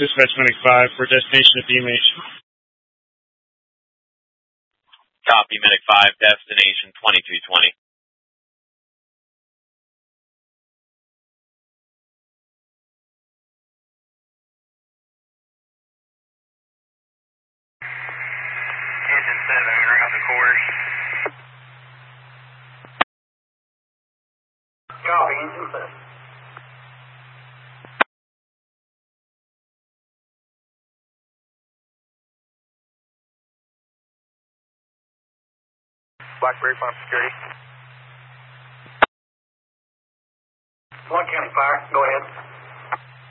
Dispatch Medic 5 for destination at BMH. Copy, Medic 5, destination 2220. Engine 7, around the course. Copy, Engine 7. Blackberry Farm Security. 1 County Fire, go ahead.